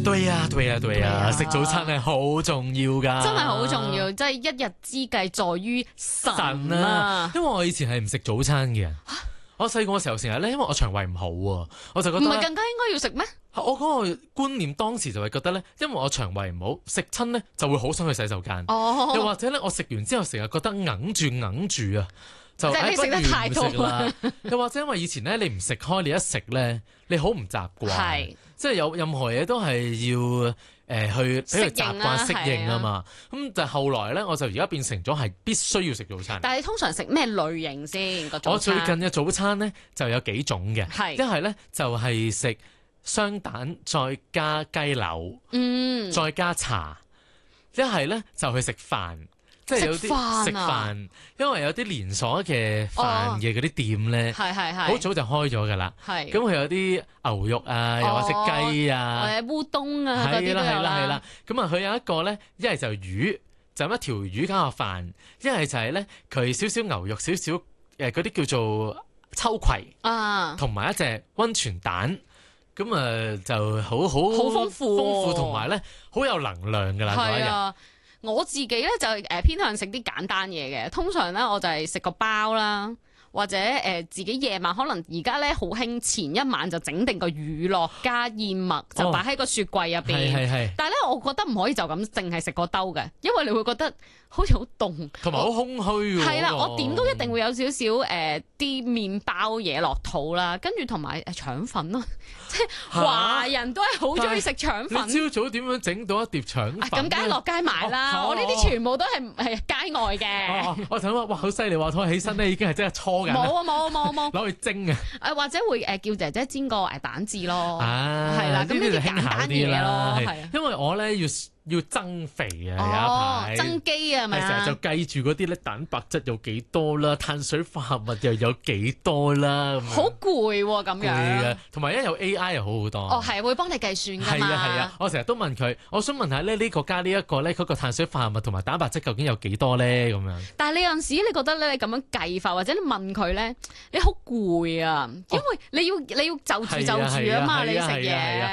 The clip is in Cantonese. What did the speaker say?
對啊，食早餐係好重要㗎， 真係好重要，即係一日之計在於晨啊！ 因為我以前係唔食早餐嘅。我細個嘅時候成日咧，因為我腸胃唔好啊，我就覺得唔係更加應該要食咩？ 我嗰個觀念當時就係覺得咧，因為我腸胃唔好，食親咧就會好想去洗手間。又或者咧，我食完之後成日覺得揞住啊，就即係你食得太多啦。又或者因為以前咧你唔食開，你一食咧你好唔習慣，即係有任何嘢都係要去俾佢習慣適應啊嘛。咁但係後來咧，我就而家變成咗係必須要食早餐。 但係你通常食咩類型先？ 我最近嘅早餐咧就有幾種嘅，一係咧就係食雙蛋再加雞柳，再加茶。一係咧就去食飯。即係有啲食飯，因為有啲連鎖嘅飯嘅嗰啲店咧，好早就開咗㗎啦。咁佢有啲牛肉啊，又或者雞啊， 或者烏冬啊嗰啲都有啦。 係啦。咁啊，佢有一個咧，一係就魚，就一條魚加個飯；一係就係咧，佢少少牛肉，少少嗰啲叫做秋葵啊，同埋一隻溫泉蛋。咁就好豐富，同埋咧好有能量㗎啦嗰一日。 我自己咧就偏向食啲簡單嘢嘅，通常咧我就係食個包啦，或者自己夜晚可能而家咧好興前一晚就整定個乳酪加燕麥，就擺喺個雪櫃入邊。但係咧，我覺得唔可以就咁淨係食個兜嘅，因為你會覺得好似好凍， 同埋好空虛喎。 係啦，我點都一定會有少少啲麵包嘢落肚啦，跟住同埋腸粉咯。即係華人都係好中意食腸粉。 你朝早點樣整到一碟腸粉？ 咁梗係落街買啦！我呢啲全部都係街外嘅。 我想話哇，好犀利！話我起身咧已經係真係搓緊。 冇攞去蒸啊！ 或者會叫姐姐煎個蛋治咯。 係啦，咁呢啲簡單嘢咯。係因為我咧要增肥啊，有一排增肌啊，係咪啊？ 成日就計住嗰啲咧蛋白質有幾多啦，碳水化合物又有幾多啦， 好攰喎咁樣。 同埋一有 AI 又好好多。 係會幫你計算㗎嘛。 係啊，我成日都問佢，我想問下咧呢個加呢一個咧，嗰個碳水化合物同埋蛋白質究竟有幾多咧？咁樣。但係你有陣時你覺得咧，你咁樣計法或者你問佢咧，你好攰啊，因為你要就住啊嘛，你食嘢。